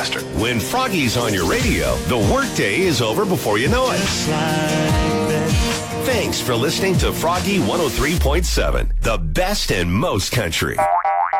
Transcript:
faster. When Froggy's on your radio, the workday is over before you know it. Thanks for listening to Froggy 103.7, the best and most country.